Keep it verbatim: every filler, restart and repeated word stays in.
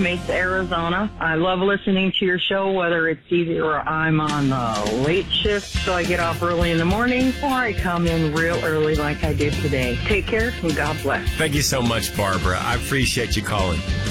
Mesa, Arizona. I love listening to your show, whether it's either I'm on the late shift, so I get off early in the morning, or I come in real early like I did today. Take care, and God bless. Thank you so much, Barbara. I appreciate you calling.